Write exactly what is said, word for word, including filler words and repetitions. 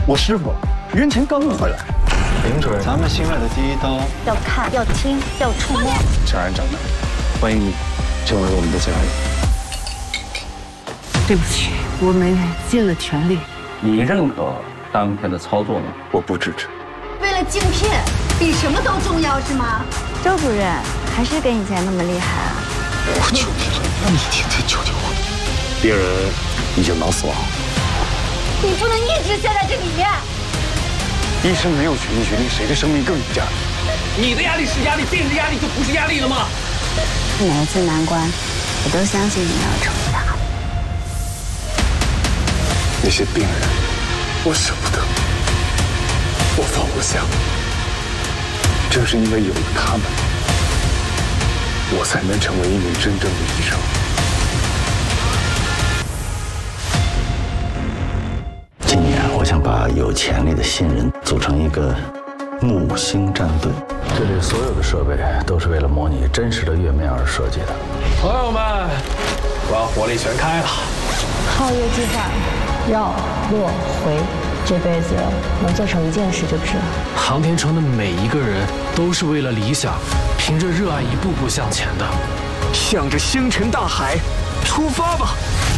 我师傅元前刚回来。 林主任，咱们新来的第一刀要看，要听，要触摸。 小安长官，欢迎你成为我们的家人。 对不起，我们尽了全力。 你认可当天的操作吗？ 我不支持。 为了镜片，比什么都重要是吗？周主任还是跟以前那么厉害啊！ 我求你了，你听听救救我！病人已经脑死亡。 你不能一直陷在这里面。 医生没有权利决定谁的生命更有价值。 你的压力是压力，病人的压力就不是压力了吗？ 每一次难关，我都相信你要成大。 那些病人，我舍不得，我放不下。正是因为有了他们，我才能成为一名真正的医生。 今年我想把有潜力的新人组成一个木星战队。这里所有的设备都是为了模拟真实的月面而设计的。 朋友们，我要火力全开了。 皓月计划，绕落回，这辈子能做成一件事就值了。 航天城的每一个人都是为了理想，凭着热爱一步步向前的。 向着星辰大海出发吧！